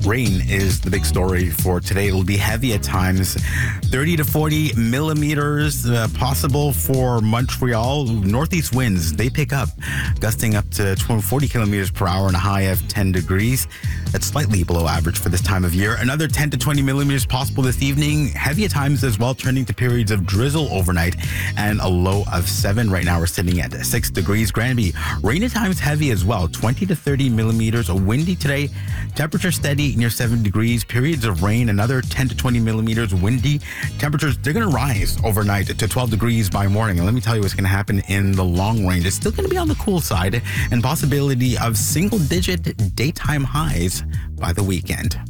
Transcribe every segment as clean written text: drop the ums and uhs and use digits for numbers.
Rain is the big story for today. It'll be heavy at times. 30 to 40 millimeters possible for Montreal. Northeast winds, they pick up, gusting up to 40 kilometers per hour and a high of 10 degrees. That's slightly below average for this time of year. Another 10 to 20 millimeters possible this evening. Heavy at times as well, turning to periods of drizzle overnight and a low of 7. Right now we're sitting at 6 degrees. Granby, rain at times heavy as well. 20 to 30 millimeters. Windy today. Temperature steady near 7 degrees. Periods of rain, another 10 to 20 millimeters. Windy. Temperatures, they're going to rise overnight to 12 degrees by morning. And let me tell you what's going to happen in the long range. It's still going to be on the cool side and possibility of single-digit daytime highs by the weekend.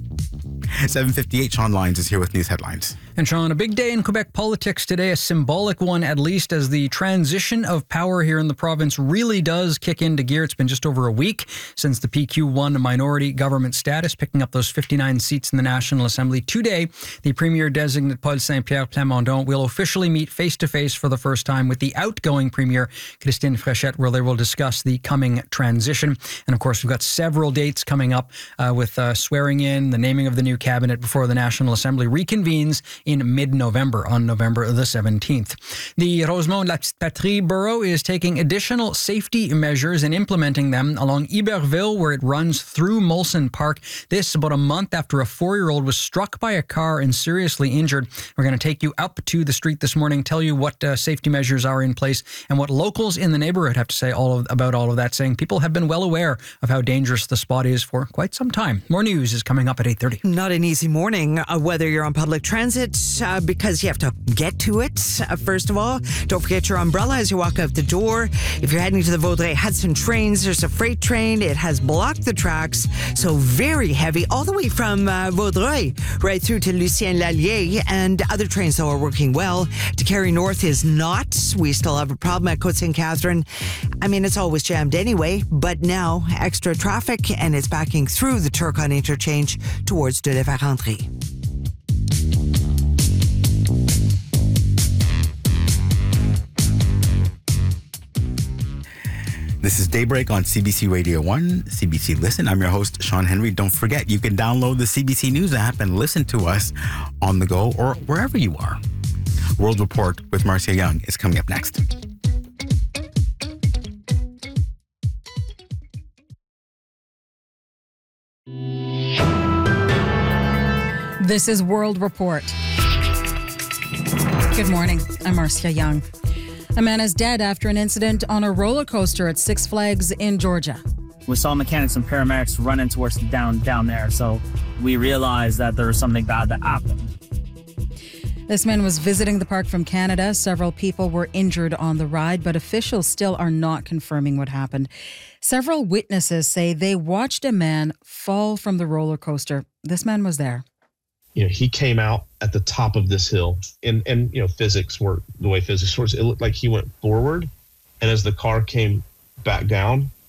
7:58, Sean Lyons is here with news headlines. And Sean, a big day in Quebec politics today, a symbolic one at least, as the transition of power here in the province really does kick into gear. It's been just over a week since the PQ won a minority government status, picking up those 59 seats in the National Assembly. Today, the Premier-designate Paul Saint-Pierre Plamondon will officially meet face-to-face for the first time with the outgoing Premier, Christine Fréchette, where they will discuss the coming transition. And of course, we've got several dates coming up with swearing in, the naming of the new cabinet before the National Assembly reconvenes in mid-November, on November the 17th. The Rosemont-La Petite Patrie borough is taking additional safety measures and implementing them along Iberville, where it runs through Molson Park. This about a month after a 4-year-old was struck by a car and seriously injured. We're going to take you up to the street this morning, tell you what safety measures are in place and what locals in the neighborhood have to say about all of that, saying people have been well aware of how dangerous the spot is for quite some time. More news is coming up at 8:30. Not an easy morning, whether you're on public transit, because you have to get to it, first of all. Don't forget your umbrella as you walk out the door. If you're heading to the Vaudreuil-Hudson trains, there's a freight train. It has blocked the tracks, so very heavy, all the way from Vaudreuil right through to Lucien Lallier, and other trains, though, are working well. To Carey North is not. We still have a problem at Côte St. Catherine. I mean, it's always jammed anyway, but now extra traffic, and it's backing through the Turcotte interchange towards de la Vérendrye. This is Daybreak on CBC Radio 1, CBC Listen. I'm your host, Sean Henry. Don't forget, you can download the CBC News app and listen to us on the go or wherever you are. World Report with Marcia Young is coming up next. This is World Report. Good morning. I'm Marcia Young. A man is dead after an incident on a roller coaster at Six Flags in Georgia. We saw mechanics and paramedics running towards down there, so we realized that there was something bad that happened. This man was visiting the park from Canada. Several people were injured on the ride, but officials still are not confirming what happened. Several witnesses say they watched a man fall from the roller coaster. This man was there. He came out at the top of this hill, and physics work the way physics works. It looked like he went forward, and as the car came back down,